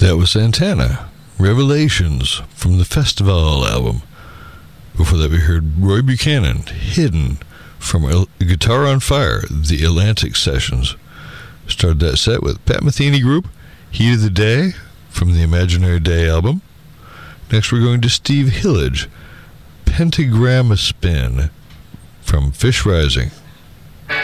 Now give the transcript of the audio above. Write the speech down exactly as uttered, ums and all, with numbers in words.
That was Santana, Revelations, from the Festival album. Before that, we heard Roy Buchanan, Hidden, from Guitar on Fire, the Atlantic Sessions. Started that set with Pat Metheny Group, Heat of the Day, from the Imaginary Day album. Next, we're going to Steve Hillage, Pentagram Spin, from Fish Rising.